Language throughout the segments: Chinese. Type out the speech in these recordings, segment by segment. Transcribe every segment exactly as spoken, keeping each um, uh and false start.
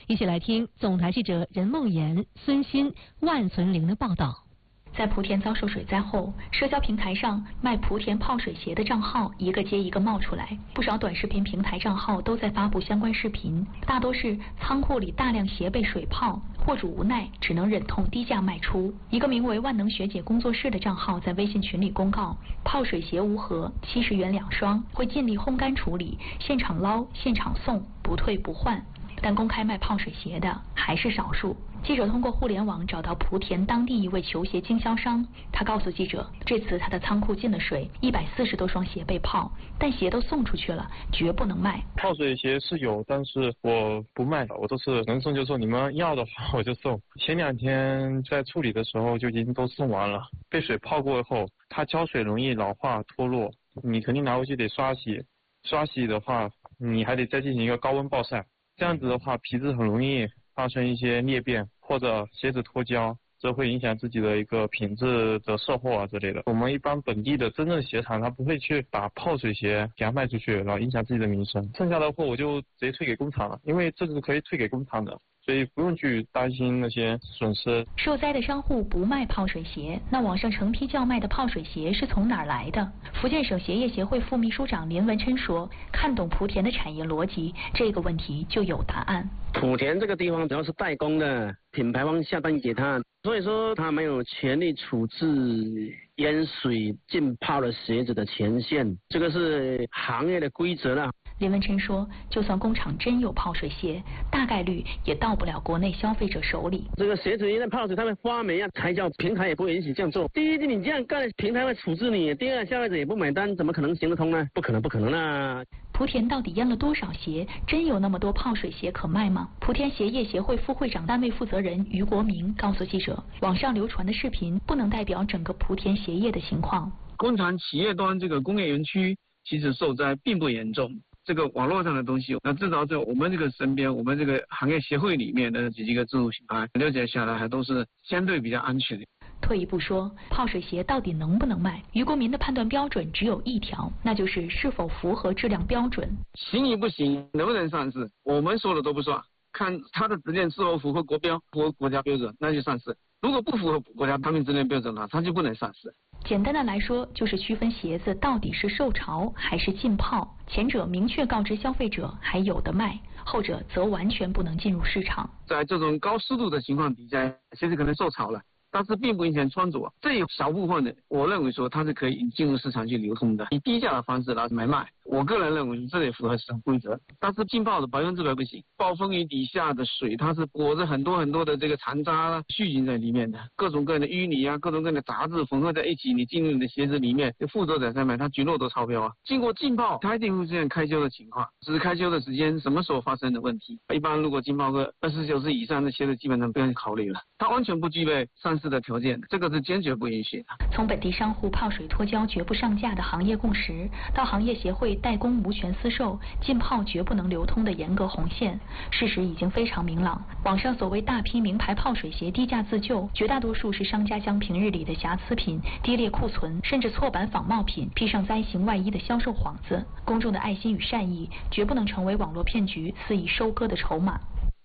一起来听总台记者任梦妍、孙鑫、万存玲的报道。 在莆田遭受水灾后，社交平台上卖莆田泡水鞋的账号一个接一个冒出来，不少短视频平台账号都在发布相关视频，大多是仓库里大量鞋被水泡，货主无奈只能忍痛低价卖出。一个名为万能学姐工作室的账号在微信群里公告，泡水鞋无盒，七十元两双，会尽力烘干处理，现场捞，现场送，不退不换。但公开卖泡水鞋的还是少数。记者通过互联网找到莆田当地一位球鞋经销商，他告诉记者，这次他的仓库进了水，一百四十多双鞋被泡，但鞋都送出去了，绝不能卖。 泡水鞋是有，但是我不卖，我都是能送就送，你们要的话我就送。前两天在处理的时候就已经都送完了，被水泡过后，它胶水容易老化脱落，你肯定拿回去得刷洗，刷洗的话你还得再进行一个高温暴晒。这样子的话，皮质很容易发生一些裂变，或者鞋子脱胶，这会影响自己的一个品质的售后啊之类的。我们一般本地的真正鞋厂，他不会去把泡水鞋给它卖出去，然后影响自己的名声。剩下的货我就直接退给工厂了，因为这个是可以退给工厂的。所以不用去担心那些损失。 受灾的商户不卖泡水鞋，那网上成批叫卖的泡水鞋是从哪儿来的？福建省鞋业协会副秘书长林文琛说，看懂莆田的产业逻辑，这个问题就有答案。 莆田这个地方主要是代工的，品牌方下单给他，所以说他没有权利处置淹水浸泡的鞋子的前线，这个是行业的规则了。 林文琛说，就算工厂真有泡水鞋，大概率也到不了国内消费者手里。 这个鞋子一旦泡水，它会发霉啊，才叫平台也不允许这样做。第一，你这样干，平台会处置你；第二，消费者也不买单，怎么可能行得通呢？不可能，不可能啊！ 莆田到底淹了多少鞋？真有那么多泡水鞋可卖吗？莆田鞋业协会副会长、单位负责人于国明告诉记者，网上流传的视频不能代表整个莆田鞋业的情况。 工厂企业端这个工业园区其实受灾并不严重。这个网络上的东西，那至少在我们这个身边，我们这个行业协会里面的几个自主品牌了解下来，还都是相对比较安全的。 退一步说，泡水鞋到底能不能卖？于国民的判断标准只有一条，那就是是否符合质量标准。 行与不行，能不能上市，我们说了都不算，看它的质量是否符合国标、符合国家标准，那就上市。如果不符合国家产品质量标准的话，它就不能上市。 简单的来说，就是区分鞋子到底是受潮还是浸泡，前者明确告知消费者还有的卖，后者则完全不能进入市场。 在这种高湿度的情况底下，鞋子可能受潮了，但是并不影响穿着，这一小部分的，我认为说它是可以进入市场去流通的，以低价的方式来买卖。我个人认为这也符合市场规则，但是浸泡的百分之百不行。暴风雨底下的水，它是裹着很多很多的这个残渣、细菌在里面的，各种各样的淤泥啊，各种各样的杂质混合在一起，你进入你的鞋子里面，负责者在买，它菌落都超标啊。经过浸泡，它一定会出现开修的情况，只是开修的时间什么时候发生的问题。一般如果浸泡个二十小时以上的鞋子，基本上不用考虑了，它完全不具备上市的条件，这个是坚决不允许的。 从本地商户泡水脱胶绝不上架的行业共识，到行业协会代工无权私售、浸泡绝不能流通的严格红线，事实已经非常明朗。网上所谓大批名牌泡水鞋低价自救，绝大多数是商家将平日里的瑕疵品、低劣库存甚至错版仿冒品披上灾形外衣的销售幌子。公众的爱心与善意绝不能成为网络骗局肆意收割的筹码。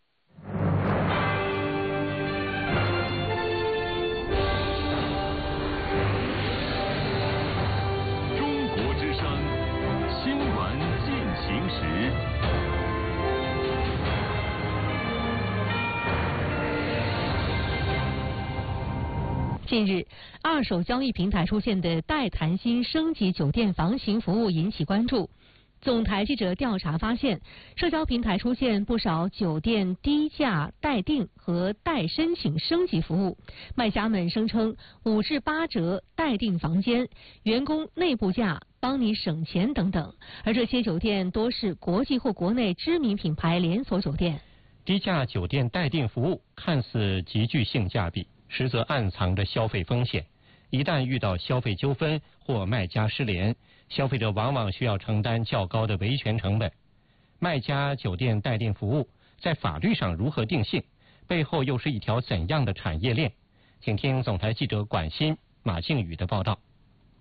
近日，二手交易平台出现的代谈心升级酒店房型服务引起关注。总台记者调查发现，社交平台出现不少酒店低价代订和代申请升级服务，卖家们声称五至八折代订房间、员工内部价帮你省钱等等，而这些酒店多是国际或国内知名品牌连锁酒店。 低价酒店代订服务看似极具性价比，实则暗藏着消费风险。一旦遇到消费纠纷或卖家失联，消费者往往需要承担较高的维权成本。卖家酒店代订服务在法律上如何定性？背后又是一条怎样的产业链？请听总台记者管鑫、马靖宇的报道。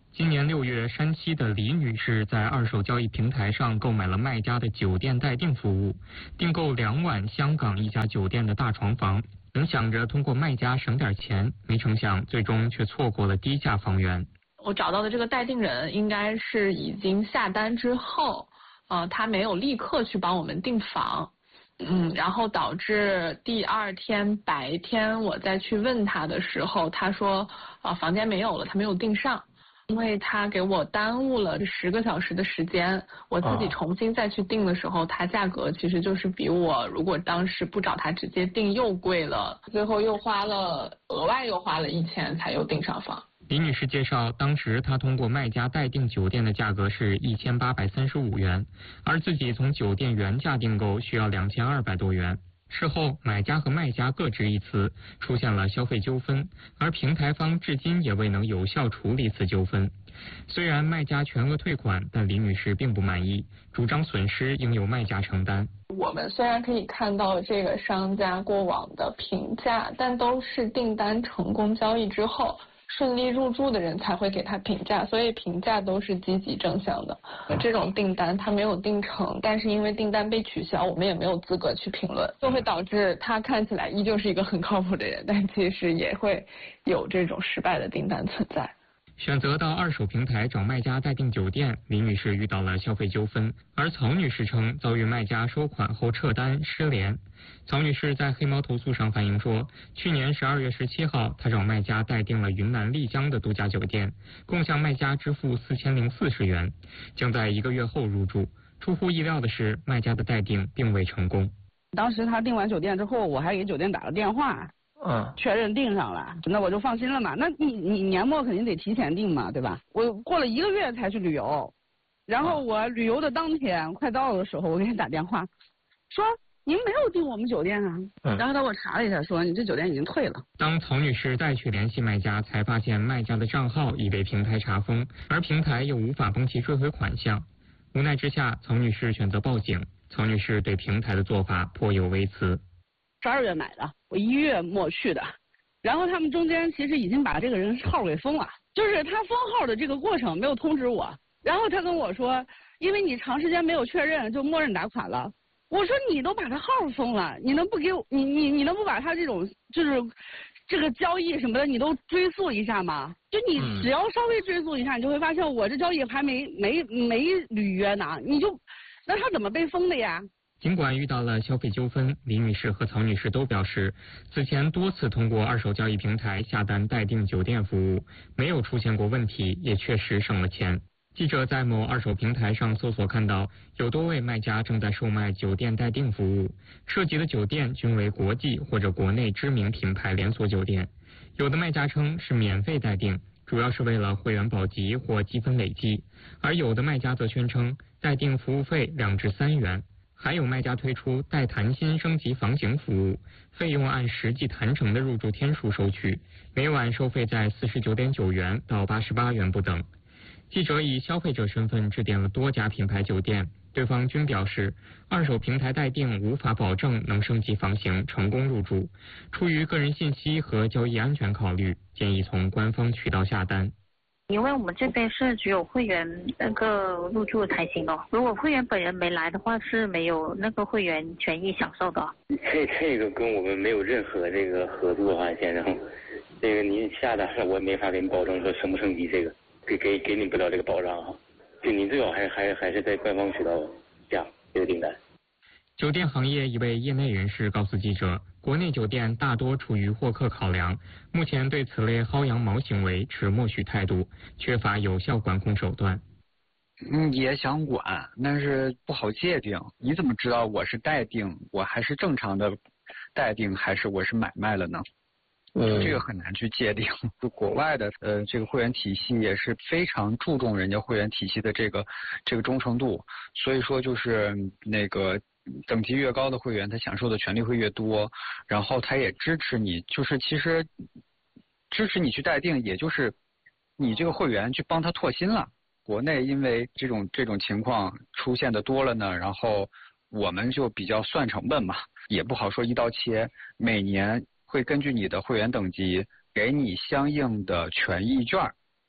今年六月，山西的李女士在二手交易平台上购买了卖家的酒店待定服务，订购两晚香港一家酒店的大床房，本想着通过卖家省点钱，没成想最终却错过了低价房源。 我找到的这个待定人应该是已经下单之后，呃，他没有立刻去帮我们订房。嗯，然后导致第二天白天我再去问他的时候，他说啊、呃、房间没有了，他没有订上，因为他给我耽误了十个小时的时间，我自己重新再去订的时候，它价格其实就是比我如果当时不找他直接订又贵了，最后又花了额外又花了一千才又订上房。 李女士介绍，当时她通过卖家待定酒店的价格是一千八百三十五元，而自己从酒店原价订购需要两千二百多元。事后，买家和卖家各执一词，出现了消费纠纷，而平台方至今也未能有效处理此纠纷。虽然卖家全额退款，但李女士并不满意，主张损失应由卖家承担。 我们虽然可以看到这个商家过往的评价，但都是订单成功交易之后顺利入住的人才会给他评价，所以评价都是积极正向的。这种订单他没有订成，但是因为订单被取消，我们也没有资格去评论，就会导致他看起来依旧是一个很靠谱的人，但其实也会有这种失败的订单存在。 选择到二手平台找卖家待定酒店，李女士遇到了消费纠纷，而曹女士称遭遇卖家收款后撤单失联。曹女士在黑猫投诉上反映说，去年十二月十七号，她找卖家待定了云南丽江的度假酒店，共向卖家支付四千零四十元，将在一个月后入住。出乎意料的是，卖家的待定并未成功。 当时他订完酒店之后，我还给酒店打了电话。嗯，确认订上了，那我就放心了嘛。那你你年末肯定得提前订嘛，对吧？我过了一个月才去旅游，然后我旅游的当天快到的时候，我给他打电话，说您没有订我们酒店啊。嗯、然后他给我查了一下，说你这酒店已经退了。 当曹女士再去联系卖家，才发现卖家的账号已被平台查封，而平台又无法帮其追回款项。无奈之下，曹女士选择报警。曹女士对平台的做法颇有微词。 十二月买的，我一月末去的，然后他们中间其实已经把这个人号给封了，就是他封号的这个过程没有通知我，然后他跟我说，因为你长时间没有确认，就默认打款了。我说你都把他号封了，你能不给我，你你你能不把他这种就是这个交易什么的，你都追溯一下吗？就你只要稍微追溯一下，你就会发现我这交易还没没没履约呢，你就那他怎么被封的呀？ 尽管遇到了消费纠纷，李女士和曹女士都表示，此前多次通过二手交易平台下单待定酒店服务，没有出现过问题，也确实省了钱。记者在某二手平台上搜索看到，有多位卖家正在售卖酒店待定服务，涉及的酒店均为国际或者国内知名品牌连锁酒店。有的卖家称是免费待定，主要是为了会员保级或积分累积，而有的卖家则宣称待定服务费两至三元。还有卖家推出带谈心升级房型服务，费用按实际谈成的入住天数收取，每晚收费在四十九点九元到八十八元不等。记者以消费者身份致电了多家品牌酒店，对方均表示，二手平台待定无法保证能升级房型成功入住，出于个人信息和交易安全考虑，建议从官方渠道下单。 因为我们这边是只有会员那个入住才行哦，如果会员本人没来的话，是没有那个会员权益享受的。 这这个跟我们没有任何这个合作啊，先生，这个您下单了，我没法给你保证说升不升级，这个给给给你不了这个保障啊，就您最好还还还是在官方渠道下这个订单。 酒店行业一位业内人士告诉记者，国内酒店大多出于获客考量，目前对此类薅羊毛行为持默许态度，缺乏有效管控手段。 嗯，也想管，但是不好界定。你怎么知道我是待定，我还是正常的待定，还是我是买卖了呢？嗯，这个很难去界定。就国外的呃这个会员体系也是非常注重人家会员体系的这个这个忠诚度，所以说就是那个。等级越高的会员，他享受的权利会越多，然后他也支持你，就是其实支持你去待定，也就是你这个会员去帮他拓新了。国内因为这种这种情况出现的多了呢，然后我们就比较算成本嘛，也不好说一刀切，每年会根据你的会员等级给你相应的权益券。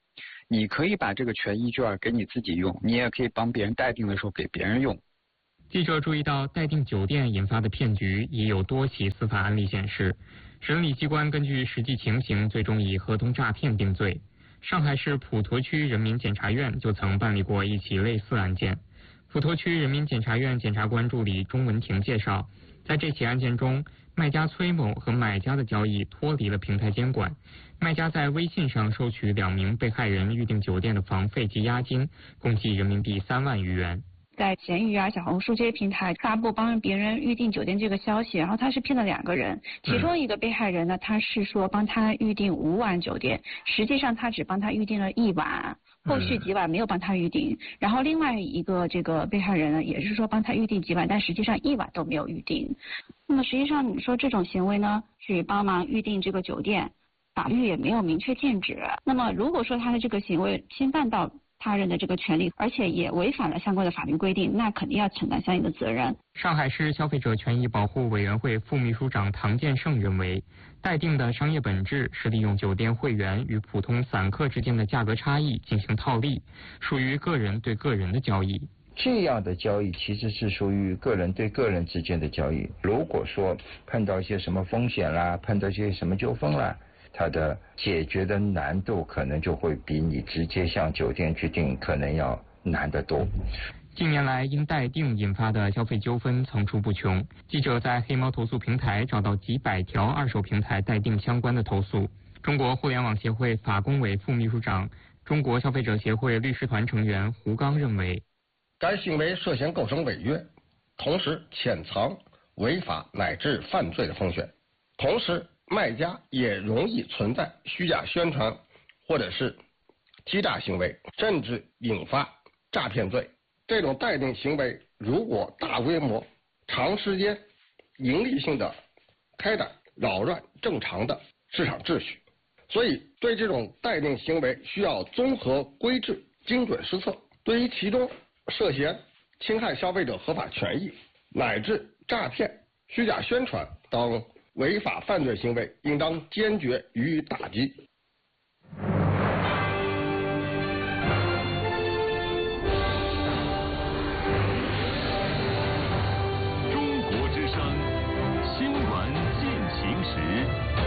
你可以把这个权益券给你自己用，你也可以帮别人待定的时候给别人用。 记者注意到，待定酒店引发的骗局已有多起司法案例显示，审理机关根据实际情形，最终以合同诈骗定罪。上海市普陀区人民检察院就曾办理过一起类似案件。普陀区人民检察院检察官助理钟文婷介绍，在这起案件中，卖家崔某和买家的交易脱离了平台监管，卖家在微信上收取两名被害人预订酒店的房费及押金，共计人民币三万余元。 在闲鱼啊、小红书这些平台发布帮别人预订酒店这个消息，然后他是骗了两个人，其中一个被害人呢，他是说帮他预订五晚酒店，实际上他只帮他预订了一晚，后续几晚没有帮他预订。然后另外一个这个被害人呢，也是说帮他预订几晚，但实际上一晚都没有预订。那么实际上你说这种行为呢，去帮忙预订这个酒店，法律也没有明确禁止。那么如果说他的这个行为侵犯到他人的这个权利，而且也违反了相关的法律规定，那肯定要承担相应的责任。 上海市消费者权益保护委员会副秘书长唐建胜认为，待定的商业本质是利用酒店会员与普通散客之间的价格差异进行套利，属于个人对个人的交易。 这样的交易其实是属于个人对个人之间的交易。如果说碰到一些什么风险啦，碰到一些什么纠纷啦，它的解决的难度可能就会比你直接向酒店去订可能要难得多。 近年来因待定引发的消费纠纷层出不穷，记者在黑猫投诉平台找到几百条二手平台待定相关的投诉。中国互联网协会法工委副秘书长、中国消费者协会律师团成员胡刚认为， 该行为涉嫌构成违约，同时潜藏违法乃至犯罪的风险，同时卖家也容易存在虚假宣传或者是欺诈行为，甚至引发诈骗罪。这种待定行为如果大规模、长时间、盈利性的开展，扰乱正常的市场秩序。所以对这种待定行为需要综合规制、精准施策。对于其中涉嫌侵害消费者合法权益乃至诈骗、虚假宣传等违法犯罪行为，应当坚决予以打击。 中国之声，新闻进行时。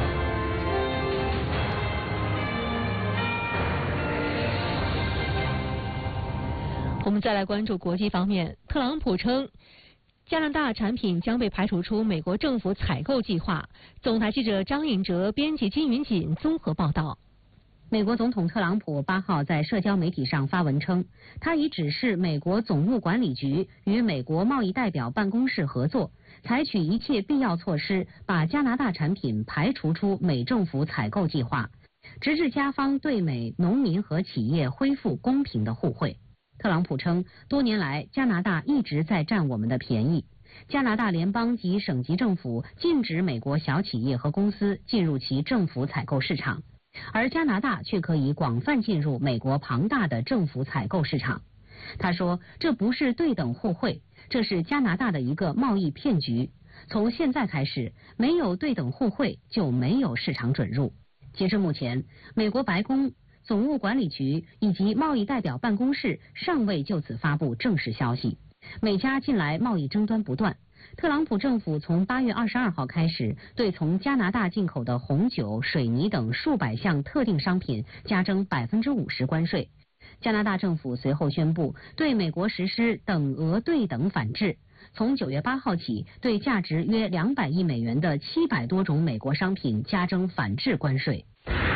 我们再来关注国际方面，特朗普称，加拿大产品将被排除出美国政府采购计划。总台记者张颖哲编辑金云锦综合报道。 美国总统特朗普八号在社交媒体上发文称，他已指示美国总务管理局与美国贸易代表办公室合作，采取一切必要措施，把加拿大产品排除出美政府采购计划，直至加方对美农民和企业恢复公平的互惠。特朗普称，多年来加拿大一直在占我们的便宜。加拿大联邦及省级政府禁止美国小企业和公司进入其政府采购市场，而加拿大却可以广泛进入美国庞大的政府采购市场。他说，这不是对等互惠，这是加拿大的一个贸易骗局。从现在开始，没有对等互惠，就没有市场准入。截至目前，美国白宫、总务管理局以及贸易代表办公室尚未就此发布正式消息。美加近来贸易争端不断，特朗普政府从八月二十二号开始，对从加拿大进口的红酒、水泥等数百项特定商品加征百分之五十关税。加拿大政府随后宣布对美国实施等额对等反制，从九月八号起，对价值约两百亿美元的七百多种美国商品加征反制关税。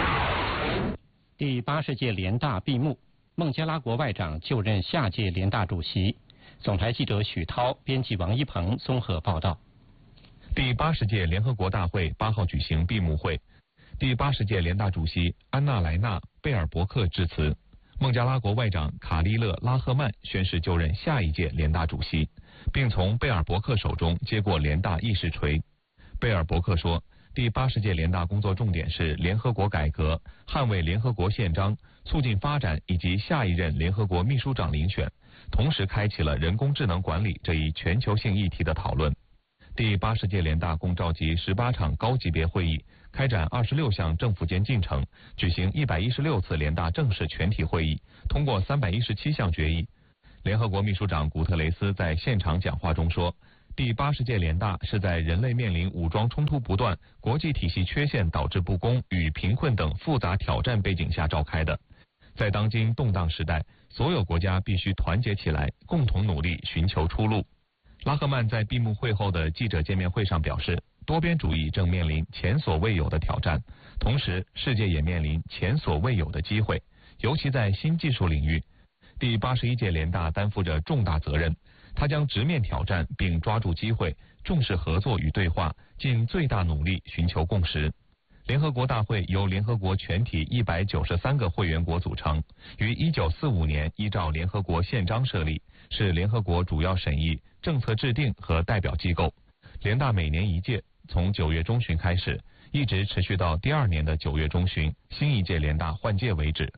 第八十届联大闭幕，孟加拉国外长就任下届联大主席。总台记者许涛，编辑王一鹏综合报道。 第八十届联合国大会八号举行闭幕会，第八十届联大主席安娜莱纳·贝尔伯克致辞，孟加拉国外长卡利勒·拉赫曼宣誓就任下一届联大主席，并从贝尔伯克手中接过联大议事锤。贝尔伯克说，第八十届联大工作重点是联合国改革、捍卫联合国宪章、促进发展以及下一任联合国秘书长遴选，同时开启了人工智能管理这一全球性议题的讨论。 第八十届联大共召集十八场高级别会议，开展二十六项政府间进程，举行一百一十六次联大正式全体会议，通过三百一十七项决议。联合国秘书长古特雷斯在现场讲话中说，第八十届联大是在人类面临武装冲突不断、国际体系缺陷导致不公与贫困等复杂挑战背景下召开的。在当今动荡时代，所有国家必须团结起来，共同努力寻求出路。拉赫曼在闭幕会后的记者见面会上表示，多边主义正面临前所未有的挑战，同时世界也面临前所未有的机会，尤其在新技术领域。第八十一届联大担负着重大责任，他将直面挑战并抓住机会，重视合作与对话，尽最大努力寻求共识。联合国大会由联合国全体一百九十三个会员国组成，于一九四五年依照联合国宪章设立，是联合国主要审议、政策制定和代表机构。联大每年一届，从九月中旬开始，一直持续到第二年的九月中旬，新一届联大换届为止。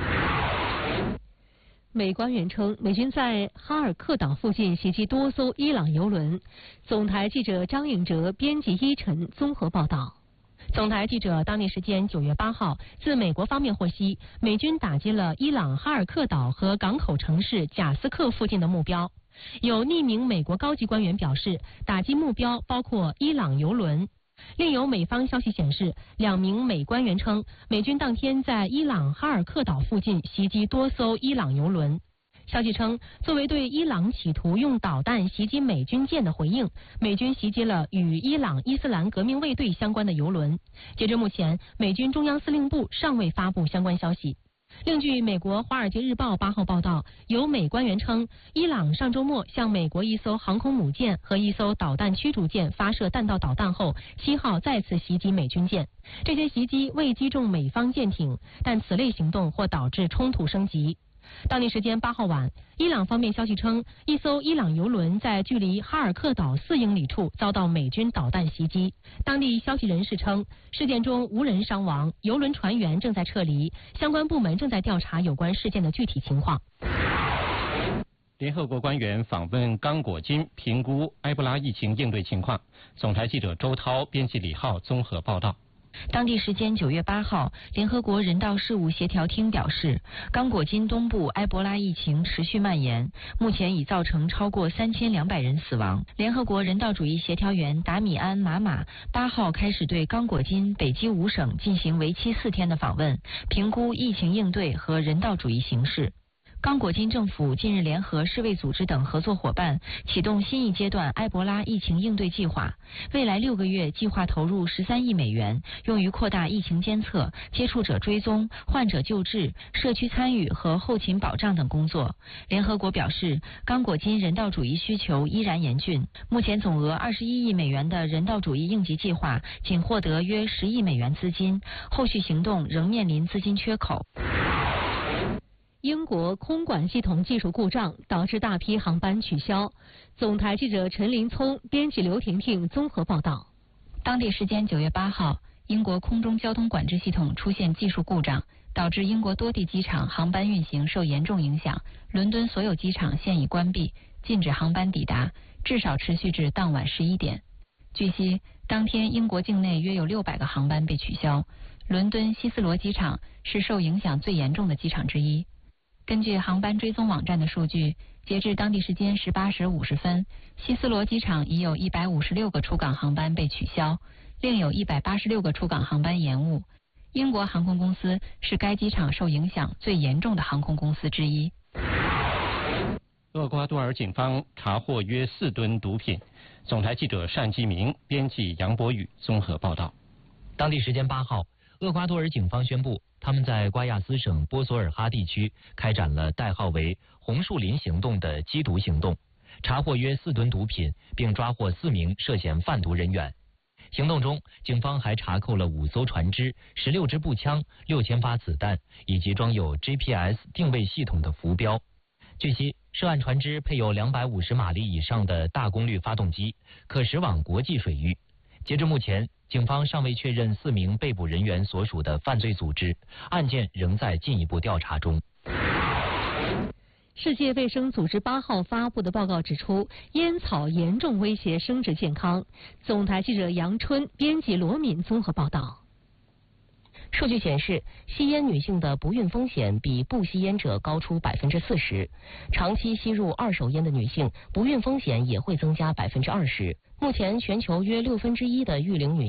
美官员称，美军在哈尔克岛附近袭击多艘伊朗油轮。总台记者张颖哲编辑依晨综合报道。 总台记者当地时间九月八号自美国方面获悉，美军打击了伊朗哈尔克岛和港口城市贾斯克附近的目标。有匿名美国高级官员表示，打击目标包括伊朗油轮。另有美方消息显示，两名美官员称，美军当天在伊朗哈尔克岛附近袭击多艘伊朗油轮。消息称，作为对伊朗企图用导弹袭击美军舰的回应，美军袭击了与伊朗伊斯兰革命卫队相关的油轮。截至目前，美军中央司令部尚未发布相关消息。另据美国《华尔街日报》八号报道，有美官员称，伊朗上周末向美国一艘航空母舰和一艘导弹驱逐舰发射弹道导弹后，七号再次袭击美军舰。这些袭击未击中美方舰艇，但此类行动或导致冲突升级。当地时间八号晚，伊朗方面消息称，一艘伊朗油轮在距离哈尔克岛四英里处遭到美军导弹袭击。当地消息人士称，事件中无人伤亡，油轮船员正在撤离，相关部门正在调查有关事件的具体情况。 联合国官员访问刚果金，评估埃博拉疫情应对情况。总台记者周涛，编辑李浩综合报道。 当地时间九月八号，联合国人道事务协调厅表示，刚果金东部埃博拉疫情持续蔓延，目前已造成超过三千两百人死亡。联合国人道主义协调员达米安·马马八号开始对刚果金北基五省进行为期四天的访问，评估疫情应对和人道主义形势。刚果金政府近日联合世卫组织等合作伙伴，启动新一阶段埃博拉疫情应对计划。未来六个月，计划投入十三亿美元，用于扩大疫情监测、接触者追踪、患者救治、社区参与和后勤保障等工作。联合国表示，刚果金人道主义需求依然严峻，目前总额二十一亿美元的人道主义应急计划仅获得约十亿美元资金，后续行动仍面临资金缺口。 英国空管系统技术故障导致大批航班取消。总台记者陈林聪，编辑刘婷婷综合报道。 当地时间九月八号，英国空中交通管制系统出现技术故障，导致英国多地机场航班运行受严重影响。伦敦所有机场现已关闭，禁止航班抵达，至少持续至当晚十一点。据悉，当天英国境内约有六百个航班被取消。伦敦希斯罗机场是受影响最严重的机场之一。根据航班追踪网站的数据，截至当地时间十八时五十分，希斯罗机场已有一百五十六个出港航班被取消，另有一百八十六个出港航班延误。英国航空公司是该机场受影响最严重的航空公司之一。 厄瓜多尔警方查获约四吨毒品。总台记者单继明，编辑杨博宇综合报道。 当地时间八号，厄瓜多尔警方宣布，他们在瓜亚斯省波索尔哈地区开展了代号为“红树林行动”的缉毒行动，查获约四吨毒品，并抓获四名涉嫌贩毒人员。行动中，警方还查扣了五艘船只、十六支步枪、六千发子弹，以及装有 G P S 定位系统的浮标。据悉，涉案船只配有两百五十马力以上的大功率发动机，可驶往国际水域。截至目前，警方尚未确认四名被捕人员所属的犯罪组织，案件仍在进一步调查中。 世界卫生组织八号发布的报告指出，烟草严重威胁生殖健康。总台记者杨春，编辑罗敏综合报道。 数据显示，吸烟女性的不孕风险比不吸烟者高出百分之四十。长期吸入二手烟的女性，不孕风险也会增加百分之二十。目前，全球约六分之一的育龄女